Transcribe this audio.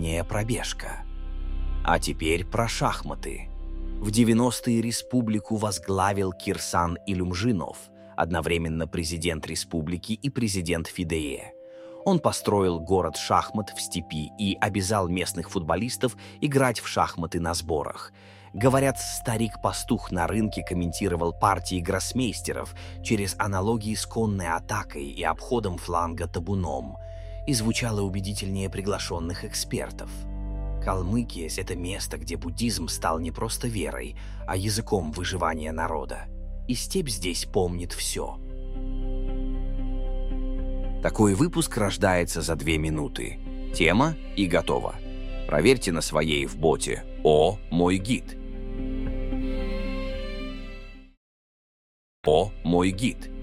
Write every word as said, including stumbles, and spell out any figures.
утренняя пробежка. А теперь про шахматы. В девяностые республику возглавил Кирсан Илюмжинов, одновременно президент республики и президент ФИДЕ. Он построил город шахмат в степи и обязал местных футболистов играть в шахматы на сборах. Говорят, старик-пастух на рынке комментировал партии гроссмейстеров через аналогии с конной атакой и обходом фланга табуном, и звучало убедительнее приглашенных экспертов. Калмыкия – это место, где буддизм стал не просто верой, а языком выживания народа. И степь здесь помнит все. Такой выпуск рождается за две минуты. Тема и готово. Проверьте на своей в боте «О, мой гид». «О, мой гид».